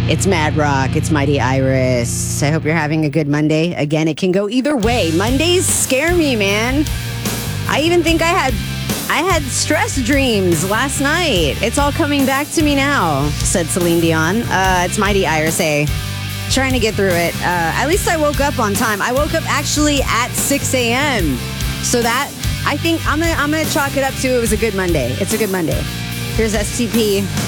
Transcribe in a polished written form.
It's Mad Rock. It's Mighty Iris. I hope you're having a good Monday. Again, it can go either way. Mondays scare me, man. I even think I had stress dreams last night. It's all coming back to me now, said Celine Dion. It's Mighty Iris, trying to get through it. At least I woke up on time. I woke up actually at 6 a.m. So that, I think I'm gonna chalk it up to it was a good Monday. It's a good Monday. Here's STP.